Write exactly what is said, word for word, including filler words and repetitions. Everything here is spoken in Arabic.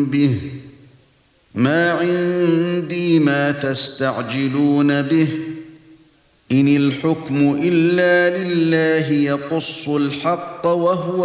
به ما عندي ما تستعجلون به إن الحكم إلا لله يقص الحق وهو